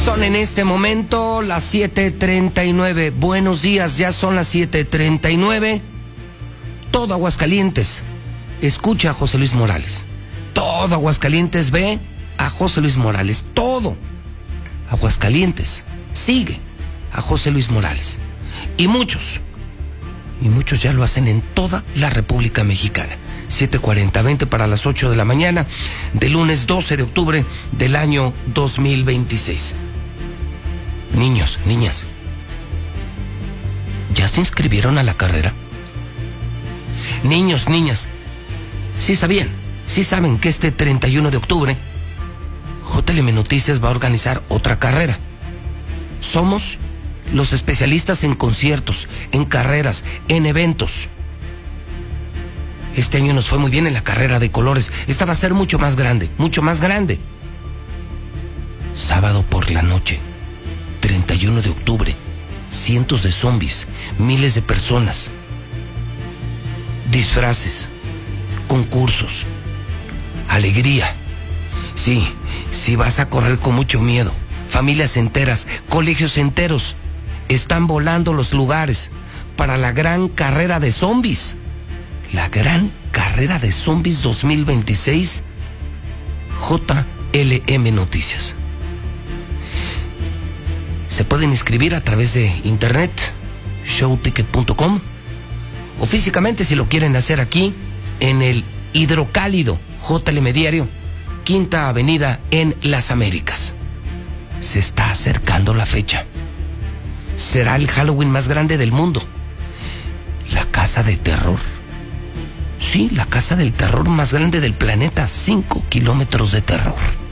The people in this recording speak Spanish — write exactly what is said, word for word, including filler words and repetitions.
Son en este momento las siete treinta y nueve. Buenos días, ya son las siete treinta y nueve. Todo Aguascalientes escucha a José Luis Morales. Todo Aguascalientes ve a José Luis Morales. Todo Aguascalientes sigue a José Luis Morales. Y muchos, y muchos ya lo hacen en toda la República Mexicana. siete cuarenta, veinte para las ocho de la mañana del lunes doce de octubre del año dos mil veintiséis. Niños, niñas, ¿ya se inscribieron a la carrera? Niños, niñas, ¿sí sabían? ¿Sí saben que este treinta y uno de octubre J L M Noticias va a organizar otra carrera? Somos los especialistas en conciertos, en carreras, en eventos. Este año nos fue muy bien en la carrera de colores. Esta va a ser mucho más grande, mucho más grande. Sábado por la noche, treinta y uno de octubre, cientos de zombies, miles de personas, disfraces, concursos, alegría. Sí, sí vas a correr con mucho miedo. Familias enteras, colegios enteros, están volando los lugares para la gran carrera de zombies. La gran carrera de zombies dos mil veintiséis, J L M Noticias. Se pueden inscribir a través de internet, show ticket punto com, o físicamente si lo quieren hacer aquí, en el Hidrocálido J L M Diario, Quinta Avenida en Las Américas. Se está acercando la fecha. Será el Halloween más grande del mundo. La casa de terror. Sí, la casa del terror más grande del planeta. Cinco kilómetros de terror.